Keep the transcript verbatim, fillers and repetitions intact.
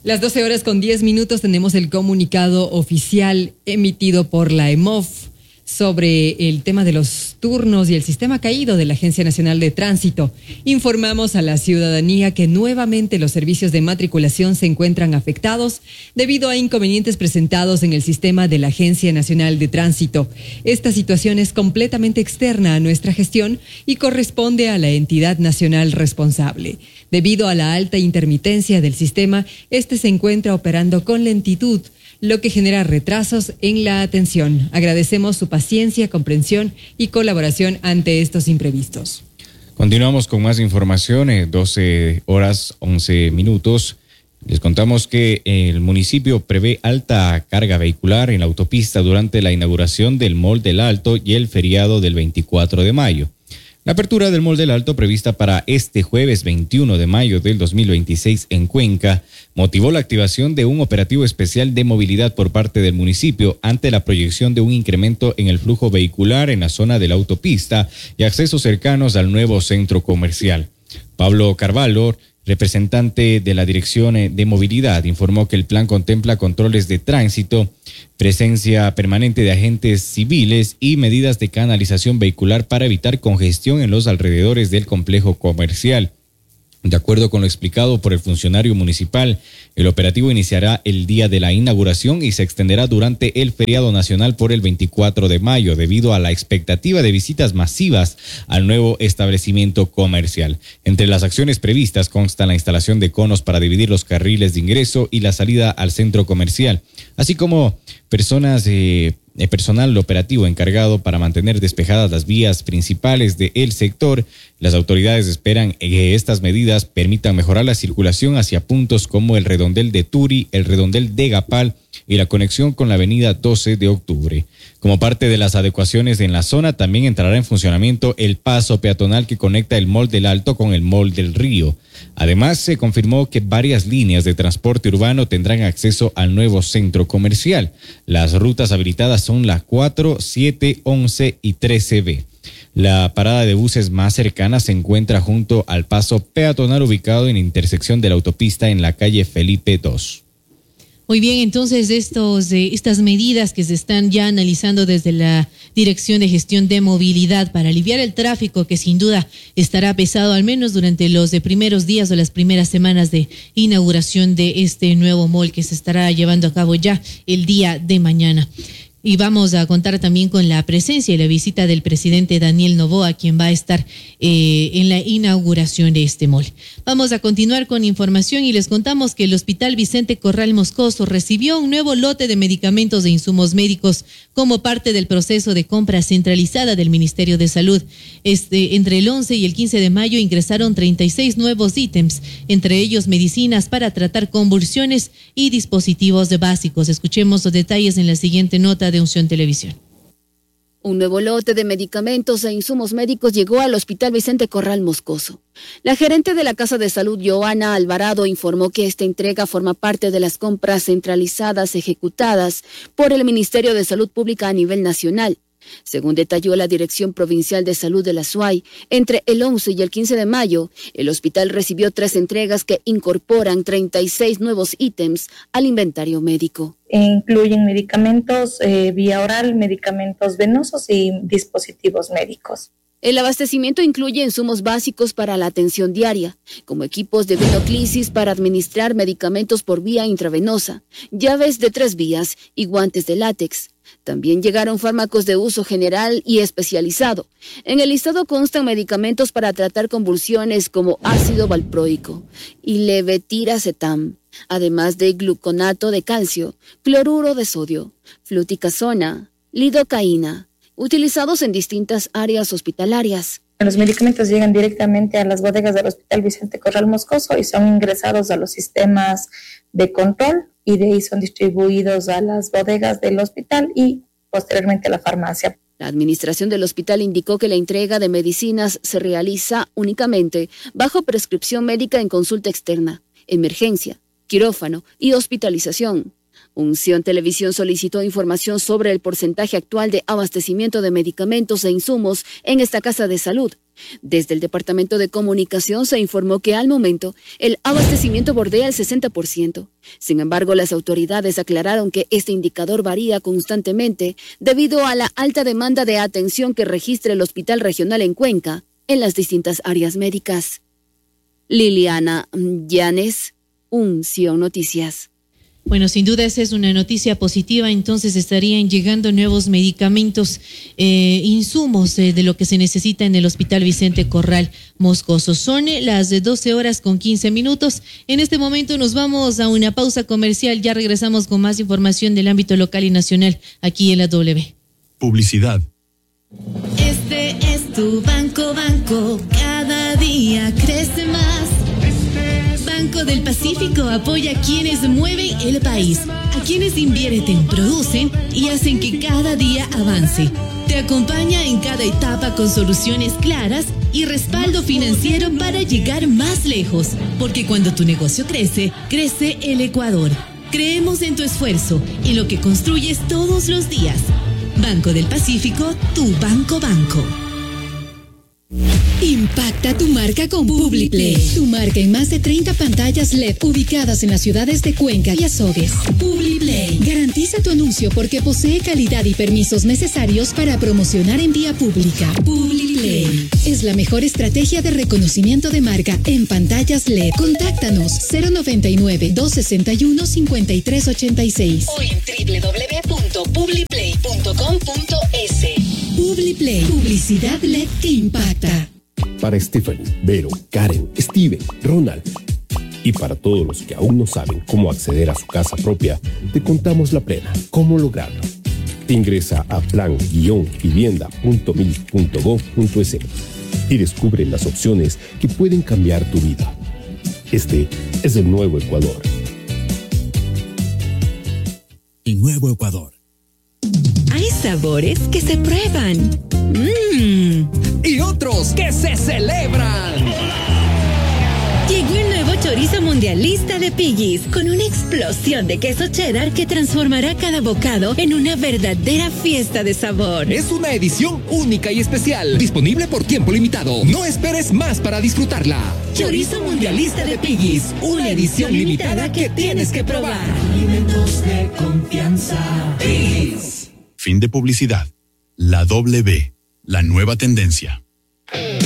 Las doce horas con diez minutos tenemos el comunicado oficial emitido por la E M O F sobre el tema de los turnos y el sistema caído de la Agencia Nacional de Tránsito. Informamos a la ciudadanía que nuevamente los servicios de matriculación se encuentran afectados debido a inconvenientes presentados en el sistema de la Agencia Nacional de Tránsito. Esta situación es completamente externa a nuestra gestión y corresponde a la entidad nacional responsable. Debido a la alta intermitencia del sistema, este se encuentra operando con lentitud, lo que genera retrasos en la atención. Agradecemos su paciencia, comprensión y colaboración ante estos imprevistos. Continuamos con más información, eh, doce horas once minutos. Les contamos que el municipio prevé alta carga vehicular en la autopista durante la inauguración del Mall del Alto y el feriado del veinticuatro de mayo. La apertura del Mall del Alto, prevista para este jueves veintiuno de mayo del dos mil veintiséis en Cuenca, motivó la activación de un operativo especial de movilidad por parte del municipio ante la proyección de un incremento en el flujo vehicular en la zona de la autopista y accesos cercanos al nuevo centro comercial. Pablo Carvalho, representante de la Dirección de Movilidad, informó que el plan contempla controles de tránsito, presencia permanente de agentes civiles y medidas de canalización vehicular para evitar congestión en los alrededores del complejo comercial. De acuerdo con lo explicado por el funcionario municipal, el operativo iniciará el día de la inauguración y se extenderá durante el feriado nacional por el veinticuatro de mayo, debido a la expectativa de visitas masivas al nuevo establecimiento comercial. Entre las acciones previstas constan la instalación de conos para dividir los carriles de ingreso y la salida al centro comercial, así como personas eh, El personal operativo encargado para mantener despejadas las vías principales del sector. Las autoridades esperan que estas medidas permitan mejorar la circulación hacia puntos como el redondel de Turi, el redondel de Gapal y la conexión con la avenida doce de octubre. Como parte de las adecuaciones en la zona, también entrará en funcionamiento el paso peatonal que conecta el Mall del Alto con el Mall del Río. Además, se confirmó que varias líneas de transporte urbano tendrán acceso al nuevo centro comercial. Las rutas habilitadas son la cuatro, siete, once y trece B. La parada de buses más cercana se encuentra junto al paso peatonal ubicado en la intersección de la autopista en la calle Felipe dos. Muy bien, entonces estos, eh, estas medidas que se están ya analizando desde la Dirección de Gestión de Movilidad para aliviar el tráfico, que sin duda estará pesado al menos durante los de primeros días o las primeras semanas de inauguración de este nuevo mall que se estará llevando a cabo ya el día de mañana. Y vamos a contar también con la presencia y la visita del presidente Daniel Noboa, quien va a estar eh, en la inauguración de este mall. Vamos a continuar con información y les contamos que el Hospital Vicente Corral Moscoso recibió un nuevo lote de medicamentos e insumos médicos como parte del proceso de compra centralizada del Ministerio de Salud. Este, entre el once y el quince de mayo ingresaron treinta y seis nuevos ítems, entre ellos medicinas para tratar convulsiones y dispositivos básicos. Escuchemos los detalles en la siguiente nota de Unción Televisión. Un nuevo lote de medicamentos e insumos médicos llegó al Hospital Vicente Corral Moscoso. La gerente de la Casa de Salud, Joana Alvarado, informó que esta entrega forma parte de las compras centralizadas ejecutadas por el Ministerio de Salud Pública a nivel nacional. Según detalló la Dirección Provincial de Salud de la S U A Y, entre el once y el quince de mayo, el hospital recibió tres entregas que incorporan treinta y seis nuevos ítems al inventario médico. Incluyen medicamentos eh, vía oral, medicamentos venosos y dispositivos médicos. El abastecimiento incluye insumos básicos para la atención diaria, como equipos de venoclisis para administrar medicamentos por vía intravenosa, llaves de tres vías y guantes de látex. También llegaron fármacos de uso general y especializado. En el listado constan medicamentos para tratar convulsiones como ácido valproico y levetiracetam, además de gluconato de calcio, cloruro de sodio, fluticasona, lidocaína, utilizados en distintas áreas hospitalarias. Los medicamentos llegan directamente a las bodegas del Hospital Vicente Corral Moscoso y son ingresados a los sistemas de control y de ahí son distribuidos a las bodegas del hospital y posteriormente a la farmacia. La administración del hospital indicó que la entrega de medicinas se realiza únicamente bajo prescripción médica en consulta externa, emergencia, quirófano y hospitalización. Unción Televisión solicitó información sobre el porcentaje actual de abastecimiento de medicamentos e insumos en esta casa de salud Desde el Departamento de Comunicación se informó que al momento el abastecimiento bordea el sesenta por ciento. Sin embargo, las autoridades aclararon que este indicador varía constantemente debido a la alta demanda de atención que registra el Hospital Regional en Cuenca en las distintas áreas médicas. Liliana Llanes, Unción Noticias. Bueno, sin duda esa es una noticia positiva, entonces estarían llegando nuevos medicamentos, eh, insumos eh, de lo que se necesita en el Hospital Vicente Corral Moscoso. Son eh, las de doce horas con quince minutos. En este momento nos vamos a una pausa comercial, ya regresamos con más información del ámbito local y nacional aquí en la W. Publicidad. Este es tu banco, banco, cada día crece más. Banco del Pacífico apoya a quienes mueven el país, a quienes invierten, producen y hacen que cada día avance. Te acompaña en cada etapa con soluciones claras y respaldo financiero para llegar más lejos, porque cuando tu negocio crece, crece el Ecuador. Creemos en tu esfuerzo, en lo que construyes todos los días. Banco del Pacífico, tu banco banco. Impacta tu marca con Publiplay. Tu marca en más de treinta pantallas L E D ubicadas en las ciudades de Cuenca y Azogues. Publiplay garantiza tu anuncio porque posee calidad y permisos necesarios para promocionar en vía pública. Publiplay es la mejor estrategia de reconocimiento de marca en pantallas L E D. Contáctanos cero noventa y nueve, doscientos sesenta y uno, cincuenta y tres ochenta y seis o en doble u doble u doble u punto publiplay punto com punto es. Publiplay, publicidad L E D que impacta. Para Stephanie, Vero, Karen, Steven, Ronald y para todos los que aún no saben cómo acceder a su casa propia, te contamos la plena, cómo lograrlo. Ingresa a plan guion vivienda punto mil punto gov punto es y descubre las opciones que pueden cambiar tu vida. Este es el nuevo Ecuador. El nuevo Ecuador. Hay sabores que se prueban. Mmm. Y otros que se celebran. Llegó el nuevo chorizo mundialista de Piggy's, con una explosión de queso cheddar que transformará cada bocado en una verdadera fiesta de sabor. Es una edición única y especial, disponible por tiempo limitado. No esperes más para disfrutarla. Chorizo mundialista de Piggy's, una edición limitada que tienes que probar. Alimentos de confianza. Piggy's. Fin de publicidad. La W, la nueva tendencia.